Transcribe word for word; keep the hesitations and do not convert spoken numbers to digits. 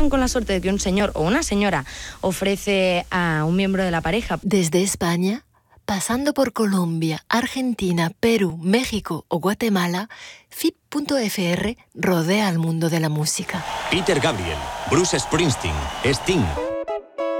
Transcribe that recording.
corren con la suerte de que un señor o una señora ofrece a un miembro de la pareja. Desde España, pasando por Colombia, Argentina, Perú, México o Guatemala, F I P punto F R rodea al mundo de la música. Peter Gabriel, Bruce Springsteen, Sting,